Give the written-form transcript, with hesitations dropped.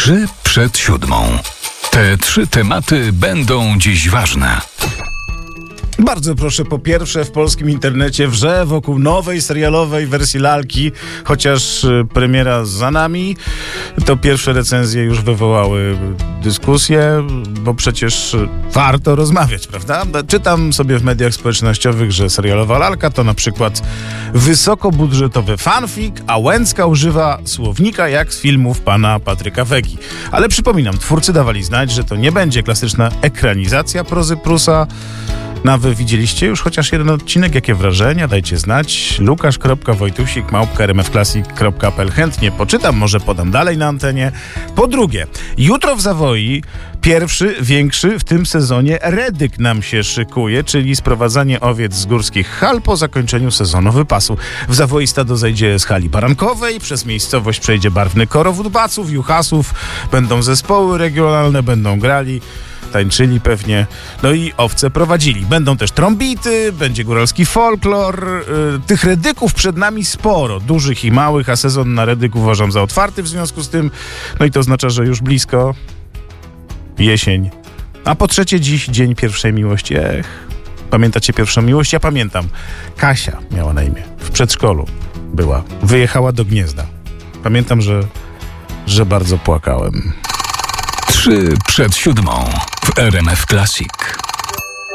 3 przed 7. Te 3 tematy będą dziś ważne. Bardzo proszę, po pierwsze, w polskim internecie wrze wokół nowej serialowej wersji lalki, chociaż premiera za nami, to pierwsze recenzje już wywołały dyskusję, bo przecież warto rozmawiać, prawda? Czytam sobie w mediach społecznościowych, że serialowa lalka to na przykład wysokobudżetowy fanfic, a Łęcka używa słownika jak z filmów pana Patryka Wegi. Ale przypominam, twórcy dawali znać, że to nie będzie klasyczna ekranizacja prozy Prusa. Wy widzieliście już chociaż jeden odcinek? Jakie wrażenia? Dajcie znać. Lukasz.wojtusik@rmfclassic.pl. Chętnie poczytam, może podam dalej na antenie. Po drugie, jutro w Zawoi pierwszy, większy w tym sezonie redyk nam się szykuje, czyli sprowadzanie owiec z górskich hal po zakończeniu sezonu wypasu. W Zawoi stado zejdzie z hali barankowej, przez miejscowość przejdzie barwny korowód baców, juchasów, będą zespoły regionalne, będą grali, tańczyli pewnie, no i owce prowadzili. Będą też trąbity, będzie góralski folklor. Tych redyków przed nami sporo, dużych i małych, a sezon na redyk uważam za otwarty w związku z tym. No i to oznacza, że już blisko jesień. A po trzecie, dziś dzień pierwszej miłości. Pamiętacie pierwszą miłość? Ja pamiętam. Kasia miała na imię. W przedszkolu była. Wyjechała do Gniezna. Pamiętam, że bardzo płakałem. 3 przed 7 w RMF Classic.